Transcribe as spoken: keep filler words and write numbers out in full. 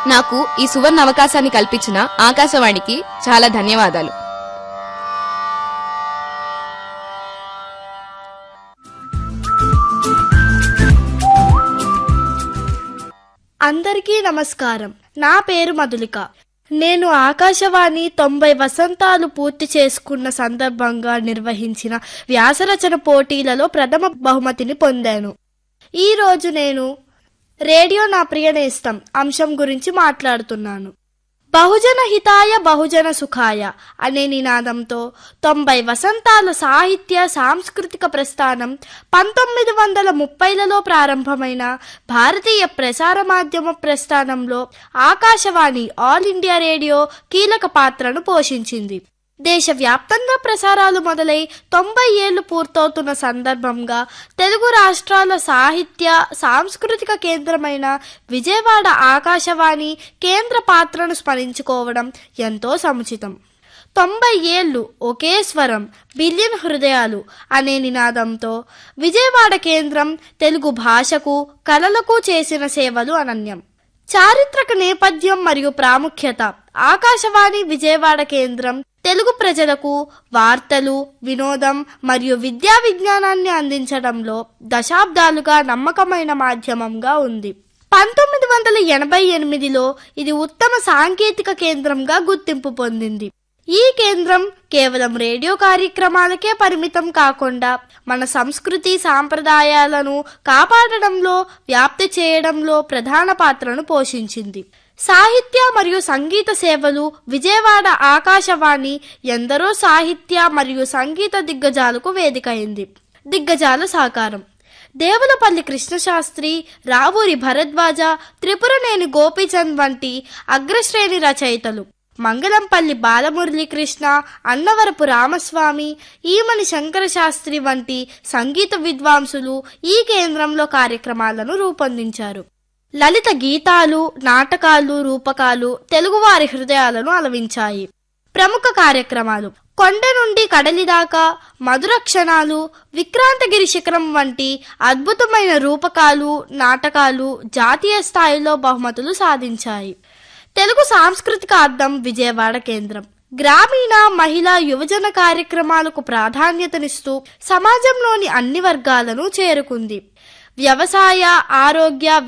నాకు ఈ సువర్ణ అవకాశాన్ని కల్పించిన ఆకాశవాణికి చాలా ధన్యవాదాలు. అందరికీ నమస్కారం. నా పేరు మధులిక. నేను ఆకాశవాణి తొంభై వసంతాలు పూర్తి చేసుకున్న సందర్భంగా నిర్వహించిన వ్యాసరచన పోటీలలో ప్రథమ బహుమతిని పొందాను. ఈ రోజు నేను రేడియో నా ప్రియ నేస్తం అంశం గురించి మాట్లాడుతున్నాను. బహుజన హితాయ బహుజన సుఖాయ అనే నినాదంతో తొంభై వసంతాల సాహిత్య సాంస్కృతిక ప్రస్థానం పంతొమ్మిది వందల ముప్పైలలో ప్రారంభమైన భారతీయ ప్రసార మాధ్యమ ప్రస్థానంలో ఆకాశవాణి ఆల్ ఇండియా రేడియో కీలక పాత్రను పోషించింది. దేశవ్యాప్తంగా ప్రసారాలు మొదలై తొంభై ఏళ్లు పూర్తవుతున్న సందర్భంగా తెలుగు రాష్ట్రాల సాహిత్య సాంస్కృతిక కేంద్రమైన విజయవాడ ఆకాశవాణి కేంద్ర పాత్రను స్మరించుకోవడం ఎంతో సముచితం. తొంభై ఏళ్లు ఒకే స్వరం బిలియన్ హృదయాలు అనే నినాదంతో విజయవాడ కేంద్రం తెలుగు భాషకు కళలకు చేసిన సేవలు అనన్యం. చారిత్రక నేపథ్యం మరియు ప్రాముఖ్యత. ఆకాశవాణి విజయవాడ కేంద్రం తెలుగు ప్రజలకు వార్తలు, వినోదం మరియు విద్యా విజ్ఞానాన్ని అందించడంలో దశాబ్దాలుగా నమ్మకమైన మాధ్యమంగా ఉంది. పంతొమ్మిది వందల ఎనభై ఎనిమిదిలో ఇది ఉత్తమ సాంకేతిక కేంద్రంగా గుర్తింపు పొందింది. ఈ కేంద్రం కేవలం రేడియో కార్యక్రమాలకే పరిమితం కాకుండా మన సంస్కృతి సాంప్రదాయాలను కాపాడడంలో, వ్యాప్తి చేయడంలో ప్రధాన పాత్రను పోషించింది. సాహిత్య మరియు సంగీత సేవలు. విజయవాడ ఆకాశవాణి ఎందరో సాహిత్య మరియు సంగీత దిగ్గజాలకు వేదికైంది. దిగ్గజాల సహకారం: దేవులపల్లి కృష్ణశాస్త్రి, రావూరి భరద్వాజ, త్రిపురనేని గోపీచంద్ వంటి అగ్రశ్రేణి రచయితలు, మంగళంపల్లి బాలమురళీకృష్ణ, అన్నవరపు రామస్వామి, ఈమని శంకర శాస్త్రి వంటి సంగీత విద్వాంసులు ఈ కేంద్రంలో కార్యక్రమాలను రూపొందించారు. లలిత గీతాలు, నాటకాలు, రూపకాలు తెలుగువారి హృదయాలను అలవించాయి. ప్రముఖ కార్యక్రమాలు: కొండ నుండి కడలి దాకా, మధుర క్షణాలు, విక్రాంతగిరి శిఖరం వంటి అద్భుతమైన రూపకాలు, నాటకాలు జాతీయ స్థాయిలో బహుమతులు సాధించాయి. తెలుగు సాంస్కృతిక అద్దం విజయవాడ కేంద్రం గ్రామీణ, మహిళా, యువజన కార్యక్రమాలకు ప్రాధాన్యతనిస్తూ సమాజంలోని అన్ని వర్గాలను చేరుకుంది. వ్యవసాయ, ఆరోగ్య